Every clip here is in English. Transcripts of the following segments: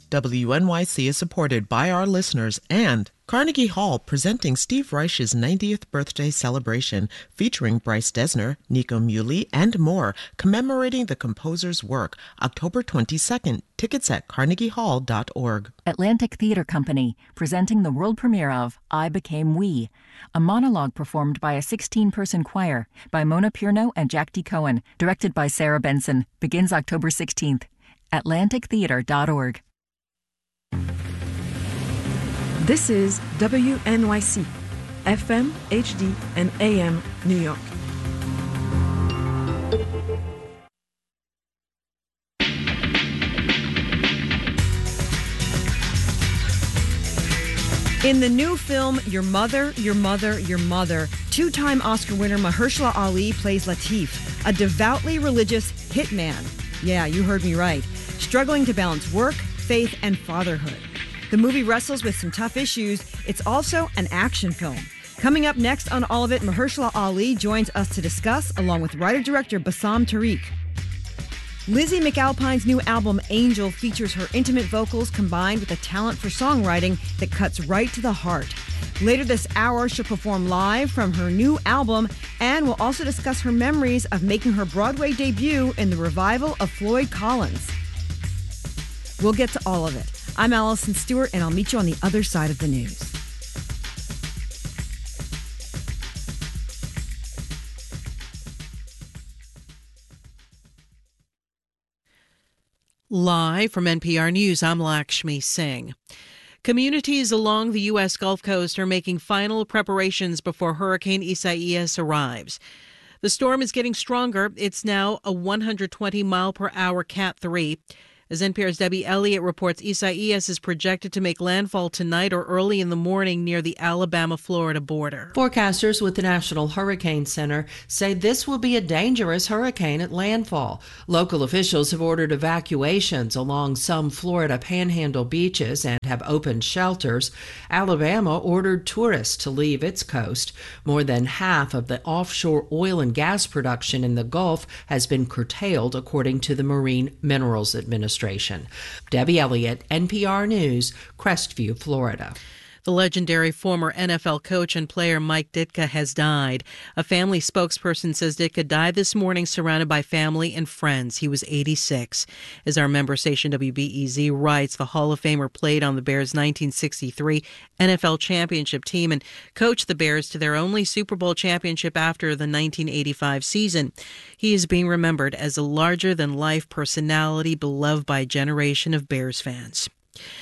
WNYC is supported by our listeners and Carnegie Hall presenting Steve Reich's 90th birthday celebration featuring Bryce Dessner, Nico Muhly, and more, commemorating the composer's work, October 22nd. Tickets at carnegiehall.org. Atlantic Theatre Company, presenting the world premiere of I Became We, a monologue performed by a 16-person choir by Mona Pierno and Jack D. Cohen, directed by Sarah Benson, begins October 16th. AtlanticTheatre.org. This is WNYC, FM, HD, and AM, New York. In the new film, Your Mother, Your Mother, Your Mother, two-time Oscar winner Mahershala Ali plays Latif, a devoutly religious hitman. Yeah, you heard me right. Struggling to balance work, faith, and fatherhood. The movie wrestles with some tough issues. It's also an action film. Coming up next on all of it, Mahershala Ali joins us to discuss, along with writer-director Bassam Tariq. Lizzie McAlpine's new album, Angel, features her intimate vocals combined with a talent for songwriting that cuts right to the heart. Later this hour, she'll perform live from her new album, and we'll also discuss her memories of making her Broadway debut in the revival of Floyd Collins. We'll get to all of it. I'm Allison Stewart, and I'll meet you on the other side of the news. Live from NPR News, I'm Lakshmi Singh. Communities along the U.S. Gulf Coast are making final preparations before Hurricane Isaias arrives. The storm is getting stronger. It's now a 120-mile-per-hour Cat 3. As NPR's Debbie Elliott reports, Isaias is projected to make landfall tonight or early in the morning near the Alabama-Florida border. Forecasters with the National Hurricane Center say this will be a dangerous hurricane at landfall. Local officials have ordered evacuations along some Florida panhandle beaches and have opened shelters. Alabama ordered tourists to leave its coast. More than half of the offshore oil and gas production in the Gulf has been curtailed, according to the Marine Minerals Administration. Debbie Elliott, NPR News, Crestview, Florida. The legendary former NFL coach and player Mike Ditka has died. A family spokesperson says Ditka died this morning surrounded by family and friends. He was 86. As our member station WBEZ writes, the Hall of Famer played on the Bears' 1963 NFL championship team and coached the Bears to their only Super Bowl championship after the 1985 season. He is being remembered as a larger-than-life personality beloved by a generation of Bears fans.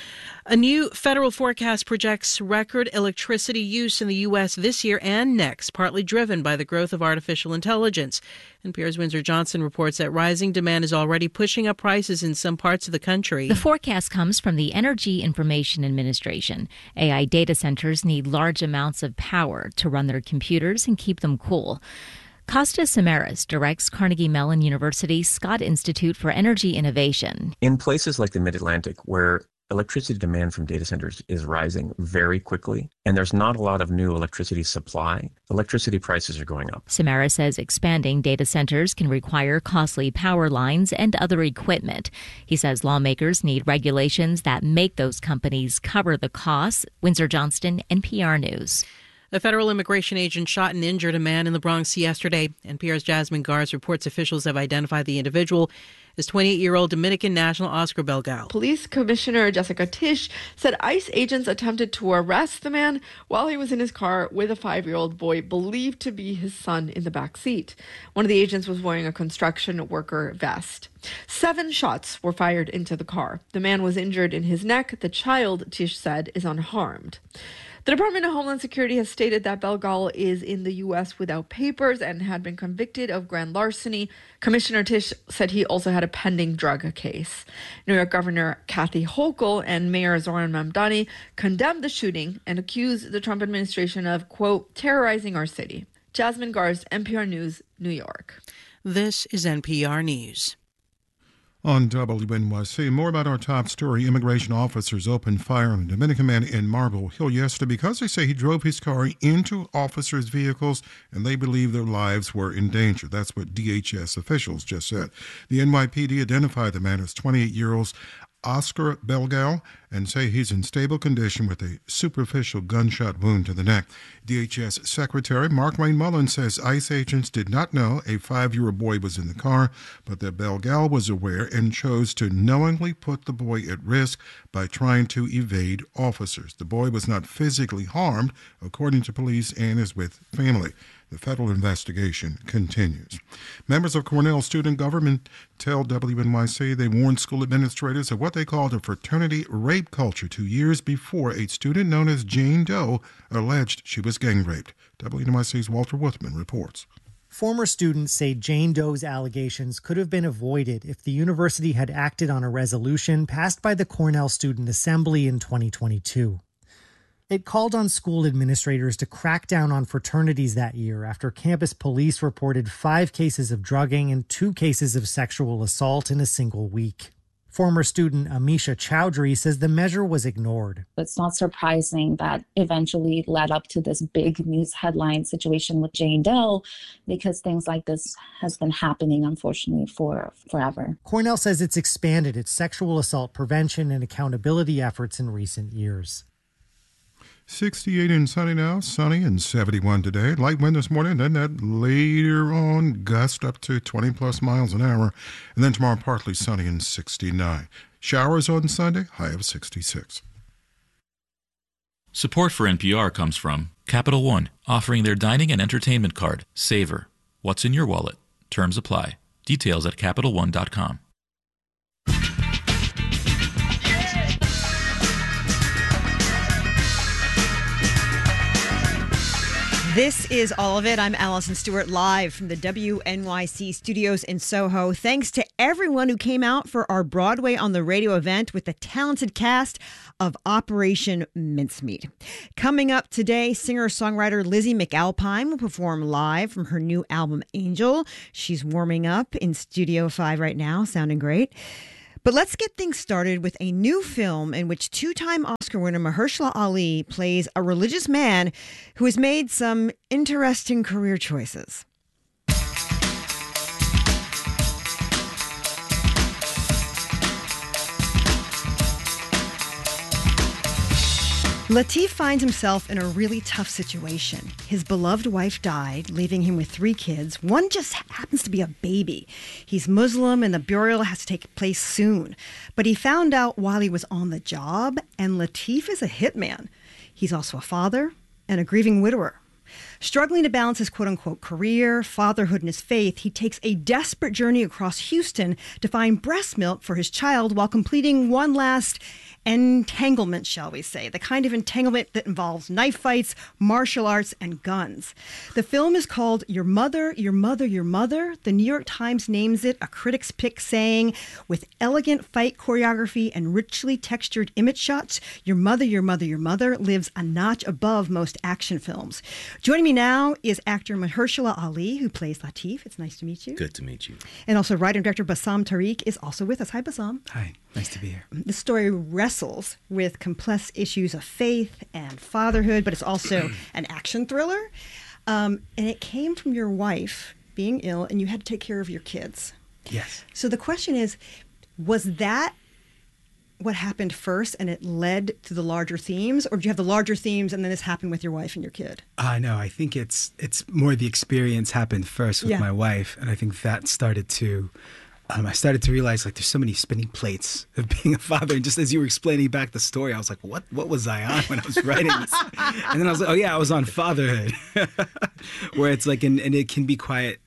A new federal forecast projects record electricity use in the U.S. this year and next, partly driven by the growth of artificial intelligence. NPR's Windsor Johnson reports that rising demand is already pushing up prices in some parts of the country. The forecast comes from the Energy Information Administration. AI data centers need large amounts of power to run their computers and keep them cool. Kostas Samaras directs Carnegie Mellon University's Scott Institute for Energy Innovation. In places like the Mid-Atlantic, where electricity demand from data centers is rising very quickly, and there's not a lot of new electricity supply, electricity prices are going up. Samara says expanding data centers can require costly power lines and other equipment. He says lawmakers need regulations that make those companies cover the costs. Windsor Johnston, NPR News. A federal immigration agent shot and injured a man in the Bronx yesterday. NPR's Jasmine Garz reports officials have identified the individual as 28-year-old Dominican national Oscar Belgal. Police Commissioner Jessica Tisch said ICE agents attempted to arrest the man while he was in his car with a 5-year-old boy believed to be his son in the back seat. One of the agents was wearing a construction worker vest. 7 shots were fired into the car. The man was injured in his neck. The child, Tisch said, is unharmed. The Department of Homeland Security has stated that Belgal is in the U.S. without papers and had been convicted of grand larceny. Commissioner Tisch said he also had a pending drug case. New York Governor Kathy Hochul and Mayor Zohran Mamdani condemned the shooting and accused the Trump administration of, quote, terrorizing our city. Jasmine Garz, NPR News, New York. This is NPR News. On WNYC, more about our top story. Immigration officers opened fire on a Dominican man in Marble Hill yesterday because they say he drove his car into officers' vehicles and they believe their lives were in danger. That's what DHS officials just said. The NYPD identified the man as 28-year-old Oscar Belgal and say he's in stable condition with a superficial gunshot wound to the neck. DHS Secretary Mark Wayne Mullen says ICE agents did not know a 5-year-old boy was in the car, but that Belgal was aware and chose to knowingly put the boy at risk by trying to evade officers. The boy was not physically harmed, according to police, and is with family. The federal investigation continues. Members of Cornell student government tell WNYC they warned school administrators of what they called a fraternity rape culture 2 years before a student known as Jane Doe alleged she was gang raped. WNYC's Walter Wuthman reports. Former students say Jane Doe's allegations could have been avoided if the university had acted on a resolution passed by the Cornell Student Assembly in 2022. It called on school administrators to crack down on fraternities that year after campus police reported 5 cases of drugging and 2 cases of sexual assault in a single week. Former student Amisha Chowdhury says the measure was ignored. It's not surprising that eventually led up to this big news headline situation with Jane Doe, because things like this has been happening, unfortunately, for forever. Cornell says it's expanded its sexual assault prevention and accountability efforts in recent years. 68 and sunny now, sunny and 71 today. Light wind this morning, then that later on gust up to 20 plus miles an hour. And then tomorrow partly sunny and 69. Showers on Sunday, high of 66. Support for NPR comes from Capital One, offering their dining and entertainment card, Savor. What's in your wallet? Terms apply. Details at CapitalOne.com. This is All of It. I'm Allison Stewart, live from the WNYC studios in Soho. Thanks to everyone who came out for our Broadway on the Radio event with the talented cast of Operation Mincemeat. Coming up today, singer-songwriter Lizzie McAlpine will perform live from her new album, Angel. She's warming up in Studio 5 right now, sounding great. But let's get things started with a new film in which 2-time Oscar winner Mahershala Ali plays a religious man who has made some interesting career choices. Latif finds himself in a really tough situation. His beloved wife died, leaving him with 3 kids. One just happens to be a baby. He's Muslim and the burial has to take place soon. But he found out while he was on the job, and Latif is a hitman. He's also a father and a grieving widower. Struggling to balance his quote-unquote career, fatherhood, and his faith, he takes a desperate journey across Houston to find breast milk for his child while completing one last entanglement, shall we say, the kind of entanglement that involves knife fights, martial arts, and guns. The film is called Your Mother, Your Mother, Your Mother. The New York Times names it a critic's pick, saying, with elegant fight choreography and richly textured image shots, Your Mother, Your Mother, Your Mother lives a notch above most action films. Joining me now is actor Mahershala Ali, who plays Latif. It's nice to meet you. Good to meet you. And also writer and director Bassam Tariq is also with us. Hi, Bassam. Hi. Nice to be here. The story wrestles with complex issues of faith and fatherhood, but it's also an action thriller. And it came from your wife being ill, and you had to take care of your kids. Yes. So the question is, was that what happened first and it led to the larger themes, or did you have the larger themes and then this happened with your wife and your kid? No, I think it's more the experience happened first with my wife, and I think that started to I started to realize, like, there's so many spinning plates of being a father. And just as you were explaining back the story, I was like, what was I on when I was writing this? And then I was like, oh, yeah, I was on fatherhood. Where it's like, and it can be quite,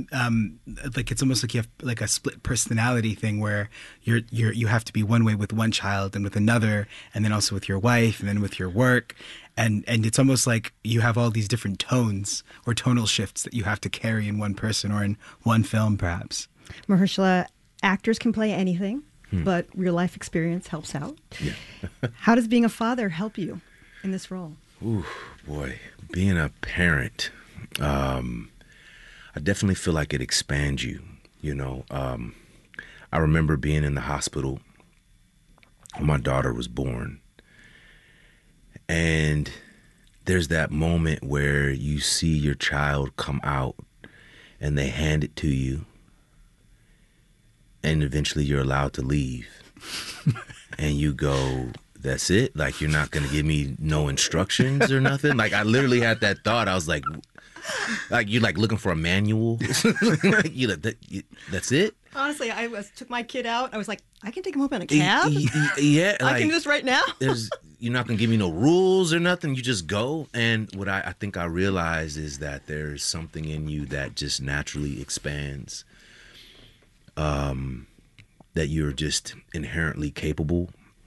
like, it's almost like you have like a split personality thing where you have to be one way with one child and with another, and then also with your wife, and then with your work. And it's almost like you have all these different tones or tonal shifts that you have to carry in one person or in one film, perhaps. Mahershala, actors can play anything, but real life experience helps out. Yeah. How does being a father help you in this role? Ooh, boy, being a parent, I definitely feel like it expands you. You know, I remember being in the hospital when my daughter was born, and there's that moment where you see your child come out and they hand it to you, and eventually you're allowed to leave. And you go, that's it? Like, you're not going to give me no instructions or nothing? Like, I literally had that thought. I was like you're like looking for a manual. Like, that's it? Honestly, I took my kid out. I was like, I can take him home in a cab? Yeah. I can do this right now? You're not going to give me no rules or nothing. You just go. And what I think I realized is that there's something in you that just naturally expands, that you're just inherently capable.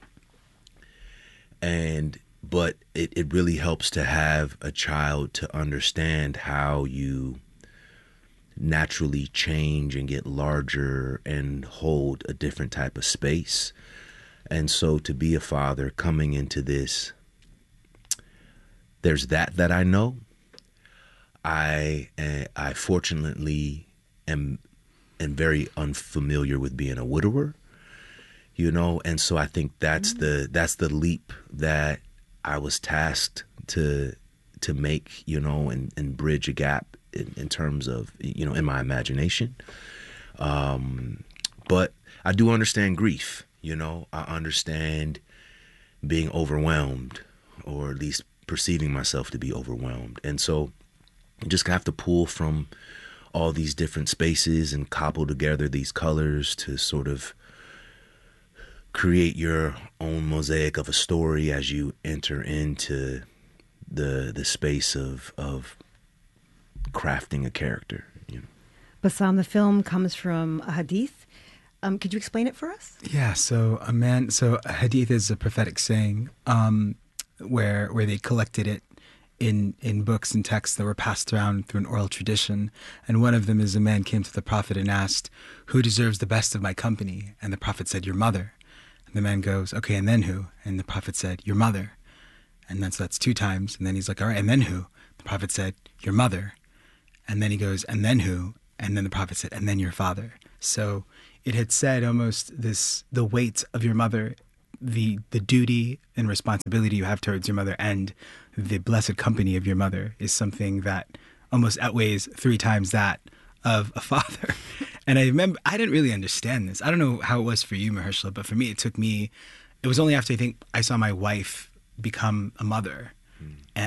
But it really helps to have a child to understand how you naturally change and get larger and hold a different type of space. And so to be a father coming into this, there's that I know. I fortunately am very unfamiliar with being a widower, and so I think that's the leap that I was tasked to make, and bridge a gap in terms of, in my imagination. But I do understand grief. I understand being overwhelmed, or at least perceiving myself to be overwhelmed. And so you just have to pull from all these different spaces and cobble together these colors to sort of create your own mosaic of a story as you enter into the space of crafting a character. Bassam, the film comes from a hadith. Could you explain it for us? Yeah, so a hadith is a prophetic saying where they collected it in books and texts that were passed around through an oral tradition. And one of them is a man came to the Prophet and asked, "Who deserves the best of my company?" And the Prophet said, "Your mother." And the man goes, "Okay, and then who?" And the Prophet said, "Your mother." And that's 2 times. And then he's like, "All right, and then who?" The Prophet said, "Your mother." And then he goes, "And then who?" And then the Prophet said, "And then your father." So it had said almost the weight of your mother, the duty and responsibility you have towards your mother, and the blessed company of your mother is something that almost outweighs 3 times that of a father. And I remember, I didn't really understand this. I don't know how it was for you, Mahershala, but for me, it was only after I think I saw my wife become a mother.